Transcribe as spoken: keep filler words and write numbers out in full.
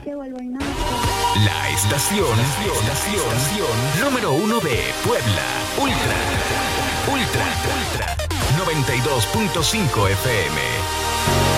se vuelven locos. La estación, estación, estación número uno de Puebla. Ultra, Ultra, Ultra, noventa y dos punto cinco F M.